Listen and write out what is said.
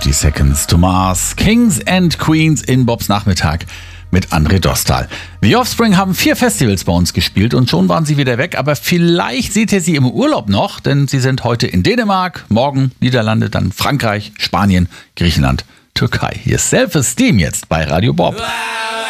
50 Seconds to Mars. Kings and Queens in Bobs Nachmittag mit André Dostal. The Offspring haben 4 Festivals bei uns gespielt und schon waren sie wieder weg. Aber vielleicht seht ihr sie im Urlaub noch, denn sie sind heute in Dänemark, morgen Niederlande, dann Frankreich, Spanien, Griechenland, Türkei. Hier ist Self-Esteem jetzt bei Radio Bob.